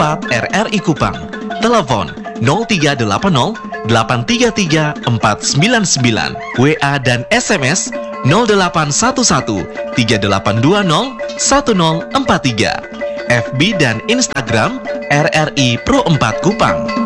4 RRI Kupang. Telepon 0380 833 499. WA dan SMS 0811 3820 1043. FB dan Instagram RRI Pro 4 Kupang.